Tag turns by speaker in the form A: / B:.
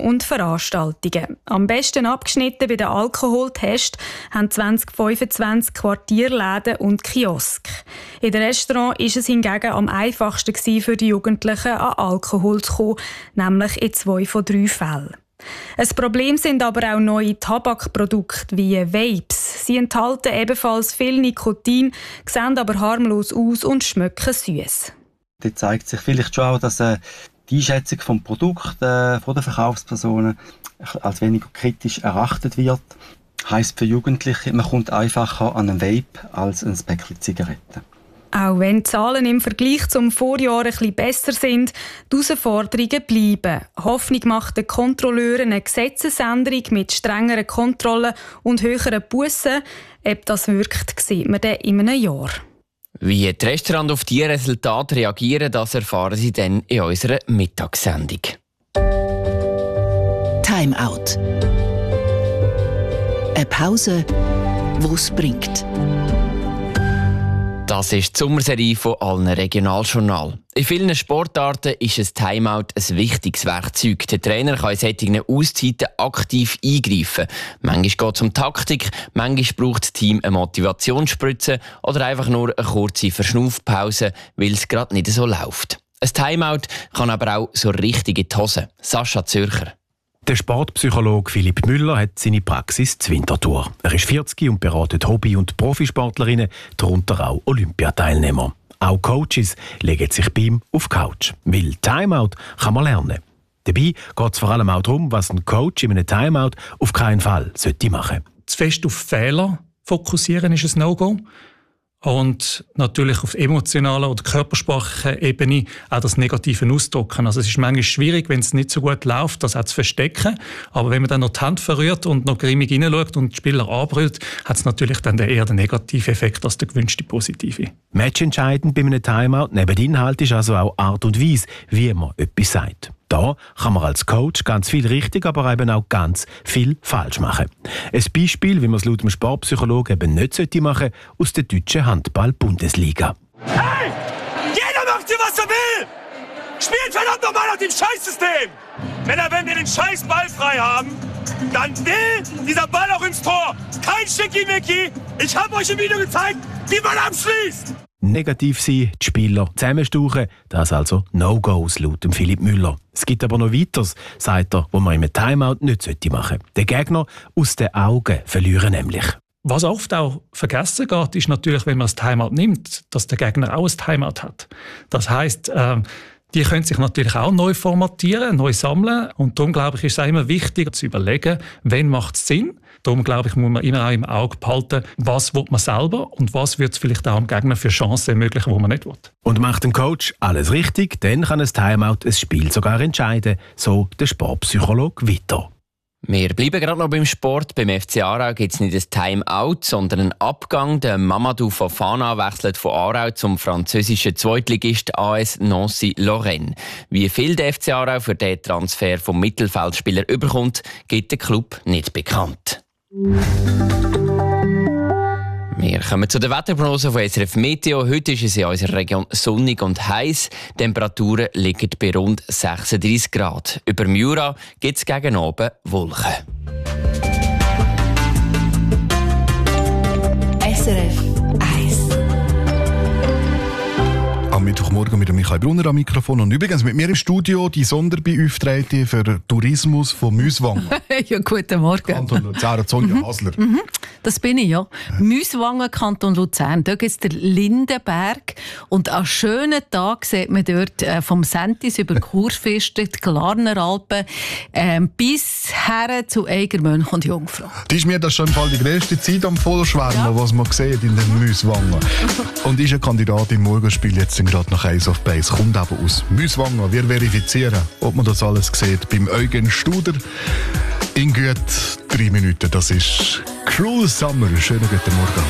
A: und Veranstaltungen. Am besten abgeschnitten bei den Alkoholtests haben 2025 Quartierläden und Kiosk. In den Restaurants war es hingegen am einfachsten für die Jugendlichen, an Alkohol zu kommen, nämlich in 2 von 3 Fällen. Ein Problem sind aber auch neue Tabakprodukte wie Vapes. Sie enthalten ebenfalls viel Nikotin, sehen aber harmlos aus und schmecken süß.
B: Da zeigt sich vielleicht schon auch, dass die Einschätzung des Produkts von den Verkaufspersonen als weniger kritisch erachtet wird. Heisst für Jugendliche, man kommt einfacher an einen Vape als an ein Päckchen Zigaretten.
A: Auch wenn die Zahlen im Vergleich zum Vorjahr ein bisschen besser sind, die Herausforderungen bleiben. Hoffnung macht den Kontrolleuren eine Gesetzesänderung mit strengeren Kontrollen und höheren Bussen. Ob das wirkt, sieht man dann in einem Jahr.
C: Wie die Restaurants auf diese Resultate reagieren, das erfahren Sie dann in unserer Mittagssendung.
D: Time Out. Eine Pause, die es bringt.
C: Das ist die Sommerserie von allen Regionaljournal. In vielen Sportarten ist ein Timeout ein wichtiges Werkzeug. Der Trainer kann in solchen Auszeiten aktiv eingreifen. Manchmal geht es um Taktik, manchmal braucht das Team eine Motivationsspritze oder einfach nur eine kurze Verschnaufpause, weil es gerade nicht so läuft. Ein Timeout kann aber auch so richtig in die Hose. Sascha Zürcher.
E: Der Sportpsychologe Philipp Müller hat seine Praxis zu Winterthur. Er ist 40 und beratet Hobby- und Profisportlerinnen, darunter auch Olympiateilnehmer. Auch Coaches legen sich bei ihm auf die Couch. Weil Timeout kann man lernen. Dabei geht es vor allem auch darum, was ein Coach in einem Timeout auf keinen Fall machen sollte.
F: Zu fest auf Fehler fokussieren ist ein No-Go. Und natürlich auf emotionaler oder körpersprachlicher Ebene auch das Negative ausdrücken. Also es ist manchmal schwierig, wenn es nicht so gut läuft, das auch zu verstecken. Aber wenn man dann noch die Hand verrührt und noch grimmig hineinschaut und die Spieler anbrüllt, hat es natürlich dann eher den negativen Effekt als der gewünschte positive.
E: Matchentscheidend bei einem Timeout neben Inhalt ist also auch Art und Weise, wie man etwas sagt. Da kann man als Coach ganz viel richtig, aber eben auch ganz viel falsch machen. Ein Beispiel, wie man es laut dem Sportpsychologen eben nicht machen sollte, aus der deutschen Handball-Bundesliga.
G: Hey! Jeder macht hier, was er will! Spielt verdammt nochmal nach dem Scheißsystem! Wenn wir den scheiß Ball frei haben, dann will dieser Ball auch ins Tor! Kein Schickimicki! Ich habe euch im Video gezeigt, wie man abschließt!
E: Negativ sein, die Spieler zusammenstauchen, das also No-Gos laut dem Philipp Müller. Es gibt aber noch weiteres, sagt er, wo man im Timeout nicht machen sollte. Den Gegner aus den Augen verlieren nämlich.
F: Was oft auch vergessen geht, ist natürlich, wenn man das Timeout nimmt, dass der Gegner auch ein Timeout hat. Das heisst, die können sich natürlich auch neu formatieren, neu sammeln. Und darum, glaube ich, ist es auch immer wichtig zu überlegen, wann macht es Sinn. Darum, glaube ich, muss man immer auch im Auge behalten, was will man selber und was wird es vielleicht auch dem Gegner für Chancen ermöglichen, die man nicht will.
E: Und macht ein Coach alles richtig, dann kann ein Timeout ein Spiel sogar entscheiden, so der Sportpsychologe weiter.
C: Wir bleiben gerade noch beim Sport. Beim FC Aarau gibt es nicht ein Timeout, sondern einen Abgang. Der Mamadou Fofana wechselt von Aarau zum französischen Zweitligist AS Nancy-Lorraine. Wie viel der FC Aarau für den Transfer vom Mittelfeldspieler überkommt, gibt der Club nicht bekannt. Wir kommen zu der Wetterprognose von SRF Meteo. Heute ist es in unserer Region sonnig und heiß. Temperaturen liegen bei rund 36 Grad. Über dem Jura gibt es gegen Abend Wolken.
D: SRF 1.
H: Am Mittwochmorgen mit Michael Brunner am Mikrofon und übrigens mit mir im Studio die Sonderbeauftragte für Tourismus von Müswangen.
I: Ja, guten Morgen.
H: Kanton Luzern, Sonja Hasler.
I: Das bin ich, ja. Müswangen, Kanton Luzern. Da gibt es den Lindenberg. Und an schönen Tagen sieht man dort vom Sentis über Kurfürsten, die Glarner Alpen, bis her zu Eigermönch und Jungfrau.
H: Das ist mir das schon im Fall die grösste Zeit am Vollschwärmen, was man sieht in den Müswangen. Und ist ein Kandidat im Morgenspiel jetzt gerade nach Ace of Base, kommt aber aus Müswangen. Wir verifizieren, ob man das alles sieht, beim Eugen Studer. In gut 3 Minuten, das ist Cruel Summer. Schönen guten Morgen.